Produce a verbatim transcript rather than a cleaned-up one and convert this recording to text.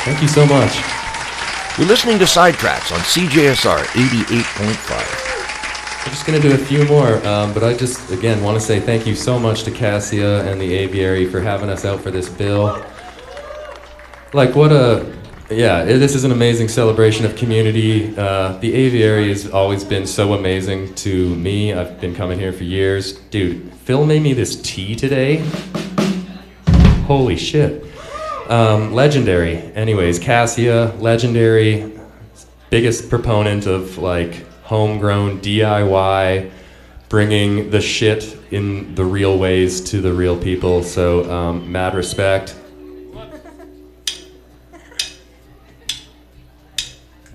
Thank you so much. You're listening to Sidetracks on C J S R eighty-eight point five. I'm just going to do a few more, um, but I just, again, want to say thank you so much to Cassia and the Aviary for having us out for this bill. Like, what a, yeah, it, this is an amazing celebration of community. Uh, the Aviary has always been so amazing to me. I've been coming here for years. Dude, Phil made me this tea today. Holy shit. Um, legendary. Anyways, Cassia, legendary, biggest proponent of, like, homegrown D I Y, bringing the shit in the real ways to the real people. So um, mad respect.